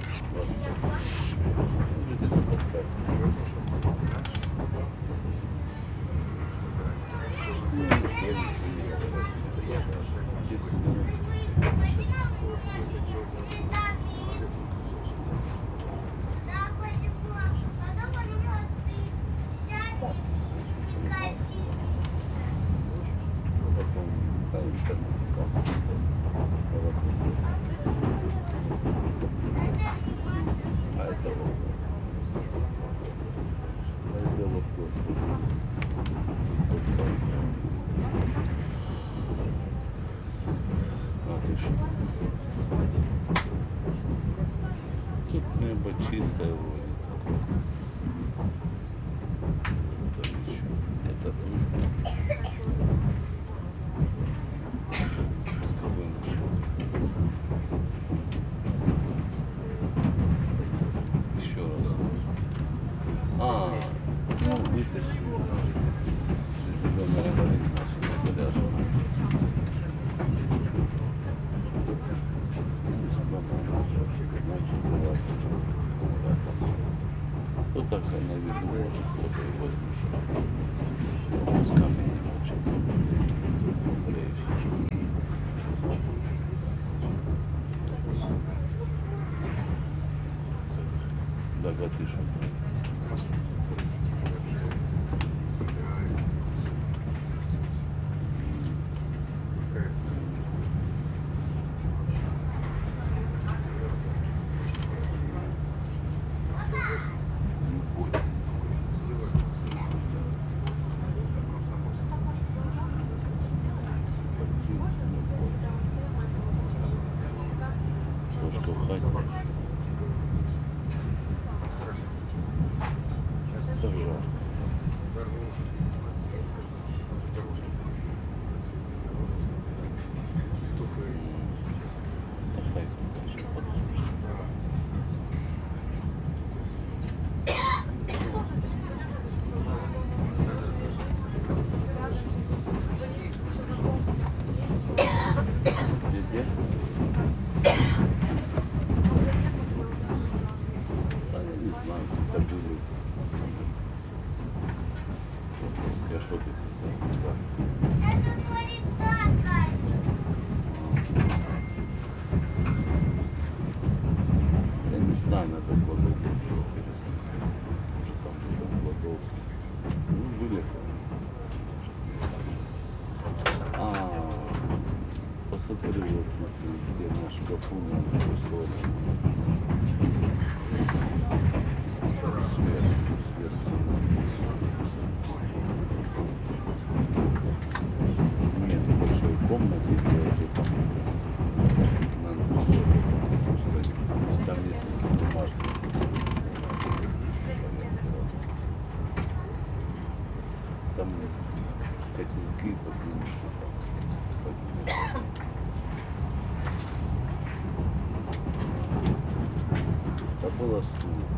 Тут небо чистое вроде. Это пусковой маршрут. Еще раз. Ну вытащили. Зеленая горит, значит, не заряжена. Значит, заряжена. Тут так на виду может с собой возьмешь. С камнем учится. Да, Гатыша. Трошки в хаті. Так жарко. Та хай ще подсушить. Где? Да, я не знаю, как было. Я что ты? Я не знаю, надо Кладовку. Может там где-то Кладовка. Ну, вылетел. Посмотри, вот, смотри, где на шкафу надо прислать. Сверху. Нет, в большой комнате, где эти там надо прислать. Там есть такие бумажки. Там котелки, потому что это было стул.